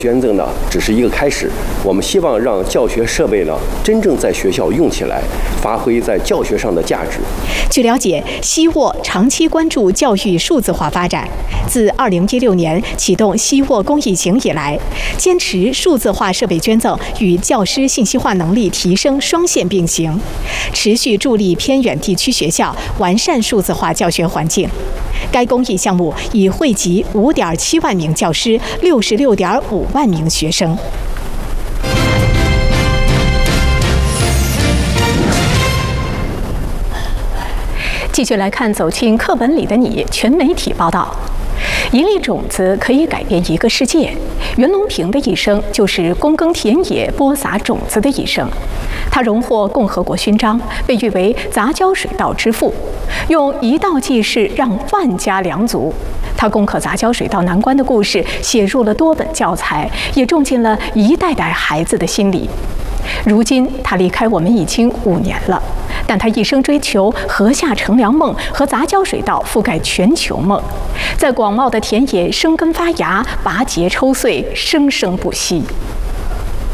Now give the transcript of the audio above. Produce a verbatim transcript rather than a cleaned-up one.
捐赠呢，只是一个开始。我们希望让教学设备呢，真正在学校用起来，发挥在教学上的价值。 据了解，西沃长期关注教育数字化发展。自二零一六年启动西沃公益行以来，坚持数字化设备捐赠与教师信息化能力提升双线并行，持续助力偏远地区学校完善数字化教学环境。该公益项目已惠及五点七万名教师，六十六点五万名学生。继续来看《走进课本里的你》全媒体报道。一粒种子可以改变一个世界。袁隆平的一生就是躬耕田野、播撒种子的一生。他荣获共和国勋章，被誉为杂交水稻之父，用一道济世让万家良足。他攻克杂交水稻难关的故事写入了多本教材，也种进了一代代孩子的心里。如今他离开我们已经五年了，但他一生追求禾下乘凉梦和杂交水稻覆盖全球梦，在广袤的田野生根发芽，拔节抽穗，生生不息。